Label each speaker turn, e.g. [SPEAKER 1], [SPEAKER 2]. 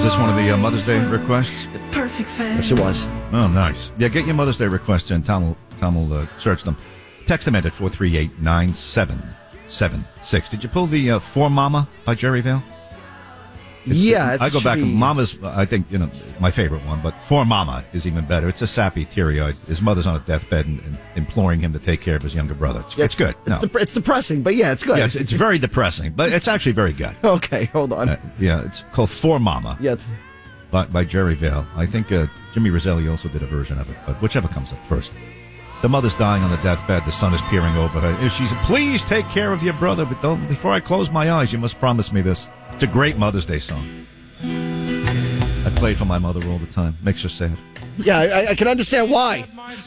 [SPEAKER 1] this one of the Mother's Day requests?
[SPEAKER 2] Yes, it was.
[SPEAKER 1] Oh, nice. Yeah, get your Mother's Day requests in. Tom will search them. Text them in at 438-9776. Did you pull the For Mama by Jerry Vale?
[SPEAKER 2] Yeah,
[SPEAKER 1] I go back. Mama's, I think, my favorite one, but For Mama is even better. It's a sappy, teary-eyed. His mother's on a deathbed and imploring him to take care of his younger brother. It's good.
[SPEAKER 2] It's depressing, but yeah, it's good.
[SPEAKER 1] Yes, it's very depressing, but it's actually very good.
[SPEAKER 2] Okay, hold on.
[SPEAKER 1] It's called For Mama.
[SPEAKER 2] Yes.
[SPEAKER 1] By Jerry Vale. I think Jimmy Roselli also did a version of it, but whichever comes up first. The mother's dying on the deathbed. The son is peering over her. If she's, please take care of your brother, but before I close my eyes, you must promise me this. It's a great Mother's Day song. I play for my mother all the time. Makes her sad.
[SPEAKER 2] Yeah, I can understand why.